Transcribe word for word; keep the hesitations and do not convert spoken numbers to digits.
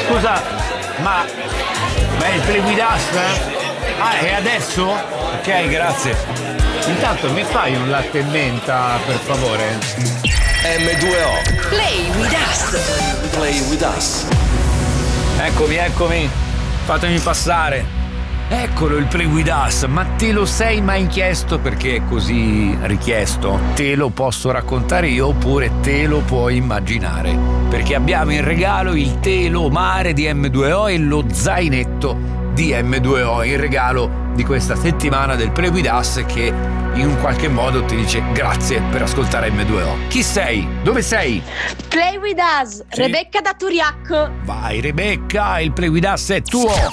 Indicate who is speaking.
Speaker 1: Scusa, ma, ma è il Play With Us? Ah, è adesso? Ok, grazie. Intanto mi fai un latte e menta, per favore?
Speaker 2: M due O.
Speaker 3: Play With Us.
Speaker 2: Play With Us.
Speaker 1: Eccomi, eccomi. Fatemi passare. Eccolo il Play With Us, ma te lo sei mai chiesto perché è così richiesto? Te lo posso raccontare io oppure te lo puoi immaginare? Perché abbiamo in regalo il telo mare di M due O e lo zainetto di M due O, il regalo di questa settimana del Play With Us che in un qualche modo ti dice grazie per ascoltare M due O. Chi sei? Dove sei?
Speaker 4: Play With Us,
Speaker 1: Sì.
Speaker 4: Rebecca da Turiac.
Speaker 1: Vai Rebecca, il Play With Us è tuo.